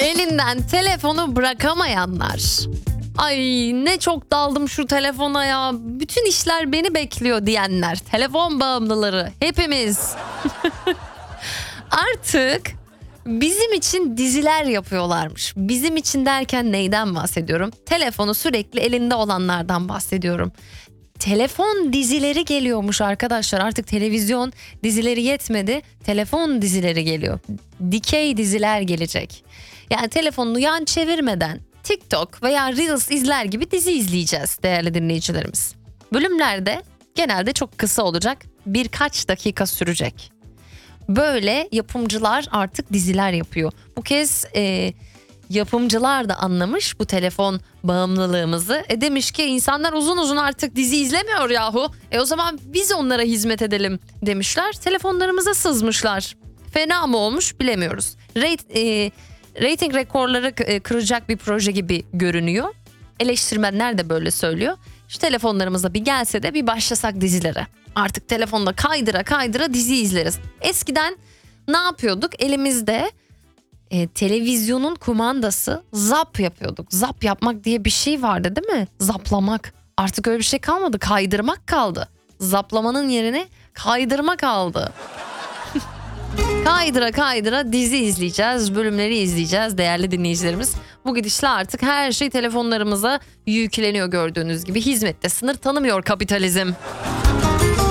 Elinden telefonu bırakamayanlar. Ay ne çok daldım şu telefona ya. Bütün işler beni bekliyor diyenler. Telefon bağımlıları hepimiz. Artık bizim için diziler yapıyorlarmış. Bizim için derken neyden bahsediyorum? Telefonu sürekli elinde olanlardan bahsediyorum. Telefon dizileri geliyormuş arkadaşlar. Artık televizyon dizileri yetmedi. Telefon dizileri geliyor. Dikey diziler gelecek. Yani telefonunu yan çevirmeden TikTok veya Reels izler gibi dizi izleyeceğiz değerli dinleyicilerimiz. Bölümlerde genelde çok kısa olacak. Birkaç dakika sürecek. Böyle yapımcılar artık diziler yapıyor. Bu kez yapımcılar da anlamış bu telefon bağımlılığımızı. Demiş ki insanlar uzun uzun artık dizi izlemiyor yahu. O zaman biz onlara hizmet edelim demişler. Telefonlarımıza sızmışlar. Fena mı olmuş bilemiyoruz. Rating rekorları kıracak bir proje gibi görünüyor. Eleştirmenler de böyle söylüyor. Şu telefonlarımıza bir gelse de bir başlasak dizilere. Artık telefonda kaydıra kaydıra dizi izleriz. Eskiden ne yapıyorduk? Elimizde televizyonun kumandası zap yapıyorduk. Zap yapmak diye bir şey vardı değil mi? Zaplamak. Artık öyle bir şey kalmadı. Kaydırmak kaldı. Zaplamanın yerine kaydırma kaldı. Kaydıra kaydıra dizi izleyeceğiz, bölümleri izleyeceğiz değerli dinleyicilerimiz. Bu gidişle artık her şey telefonlarımıza yükleniyor gördüğünüz gibi. Hizmette sınır tanımıyor kapitalizm.